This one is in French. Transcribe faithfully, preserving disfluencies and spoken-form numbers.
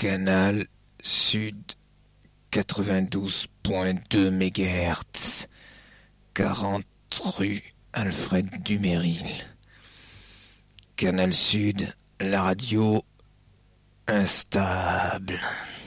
Canal Sud quatre-vingt-douze point deux mégahertz, quarante rue Alfred Duménil. Canal Sud, la radio instable.